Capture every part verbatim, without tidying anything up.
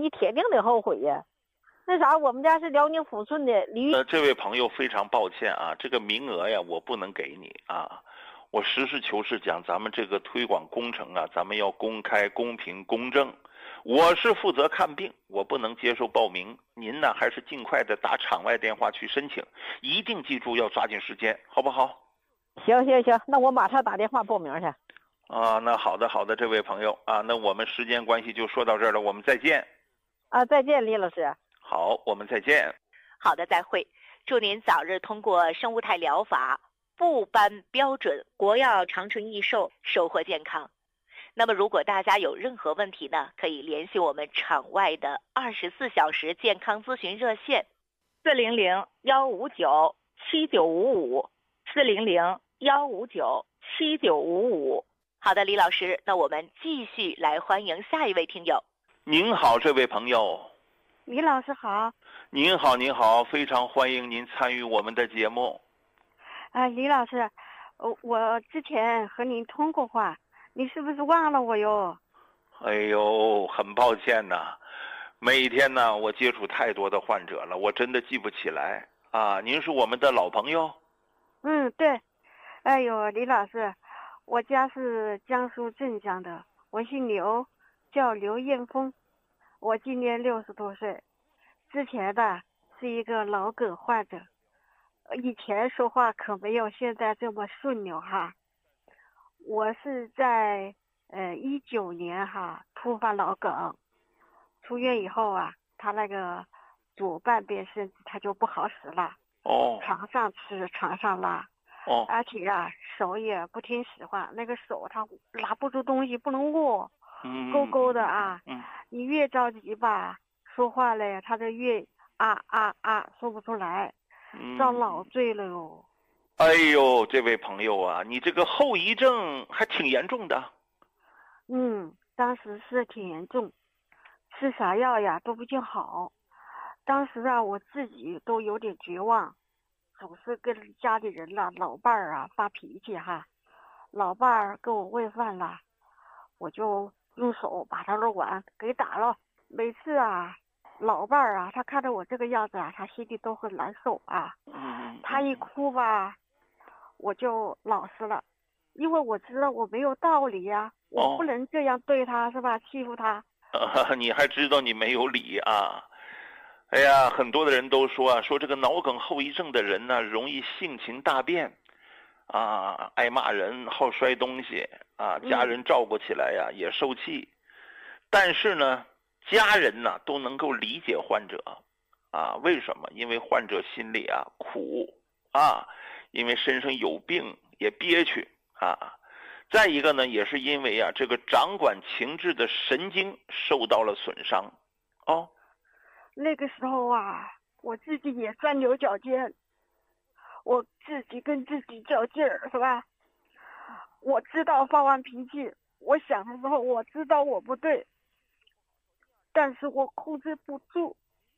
你铁定得后悔呀。那啥，我们家是辽宁抚顺的李玉。 呃，这位朋友非常抱歉啊，这个名额呀，我不能给你啊。我实事求是讲，咱们这个推广工程啊，咱们要公开、公平、公正。我是负责看病，我不能接受报名。您呢，还是尽快的打场外电话去申请，一定记住要抓紧时间，好不好？ 行行行，那我马上打电话报名去。 啊，那好的好的，这位朋友啊，那我们时间关系就说到这儿了，我们再见。 啊，再见，李老师。 好，我们再见。 好的，再会。祝您早日通过生物态疗法部颁标准国药长春益寿，收获健康。那么如果大家有任何问题呢，可以联系我们场外的二十四小时健康咨询热线四零零幺五九七九五五四零零幺五九七九五五。好的，李老师，那我们继续来欢迎下一位听友。 您好，这位朋友。 李老师好。 您好，您好，非常欢迎您参与我们的节目。 啊、呃，李老师，我我之前和您通过话，你是不是忘了我哟？ 哎呦，很抱歉呐，每天呢我接触太多的患者了，我真的记不起来啊。您是我们的老朋友？ 嗯，对。哎呦，李老师，我家是江苏镇江的，我姓刘，叫刘艳峰，我今年六十多岁。之前的是一个脑梗患者，以前说话可没有现在这么顺溜哈。我是在呃一九年哈突发脑梗，出院以后啊，他那个左半边身子他就不好使了。 哦。 床上吃，床上拉。 哦。 而且啊，手也不听使唤，那个手他拿不住东西，不能握， 嗯， 勾勾的啊。 嗯。 你越着急吧，说话嘞，他就越啊啊啊说不出来，遭老罪了哟。 哎呦，这位朋友啊，你这个后遗症还挺严重的。 嗯，当时是挺严重，吃啥药呀都不见好。当时啊，我自己都有点绝望，总是跟家里人啦、老伴儿啊发脾气哈。老伴儿给我喂饭了，我就用手把他的碗给打了。每次啊，老伴儿啊，他看到我这个样子啊，他心里都很难受啊。 嗯。 他一哭吧，我就老实了，因为我知道我没有道理呀、啊，我不能这样对他，是吧？欺负他。 呃，你还知道你没有理啊？哎呀，很多的人都说啊，说这个脑梗后遗症的人呢，容易性情大变，啊，爱骂人，好摔东西，啊，家人照顾起来呀、嗯、也受气。但是呢，家人呢都能够理解患者，啊，为什么？因为患者心里啊苦啊，因为身上有病也憋屈啊。再一个呢，也是因为啊这个掌管情志的神经受到了损伤，哦。 那个时候啊，我自己也钻牛角尖，我自己跟自己较劲儿，是吧？我知道发完脾气，我想的时候我知道我不对，但是我控制不住。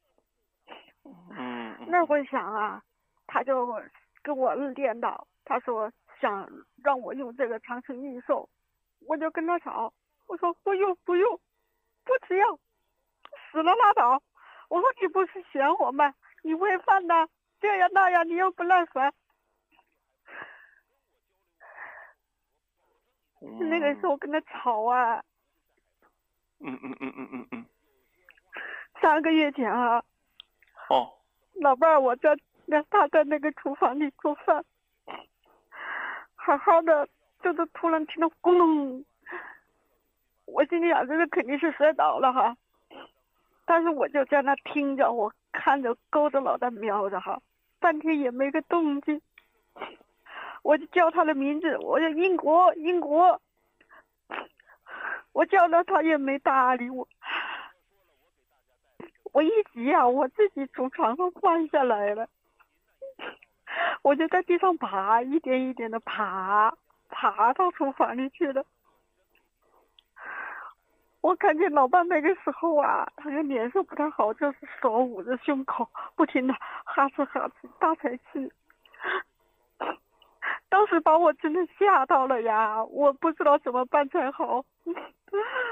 嗯。 那会想啊，他就跟我练叨，他说想让我用这个长春益寿，我就跟他吵，我说不用不用，不吃药，死了拉倒。我说你不是嫌我吗？你喂饭呢，这样那样，你又不耐烦。 嗯、 那个时候跟他吵啊。 嗯嗯嗯嗯嗯嗯。 三个月前啊。 哦。 老伴儿，我在那他在那个厨房里做饭，好好的，就是突然听到咕隆，我心里想这个肯定是摔倒了哈。但是我就在那听着，我看着，勾着脑袋瞄着哈，半天也没个动静。我就叫他的名字，我叫英国，英国。我叫了他也没搭理我。我一急啊，我自己从床上翻下来了，我就在地上爬，一点一点的爬，爬到厨房里去了。我看见老伴那个时候啊，他的脸色不太好，就是手捂着胸口，不停的哈哧哈哧大喘气。当时把我真的吓到了呀，我不知道怎么办才好。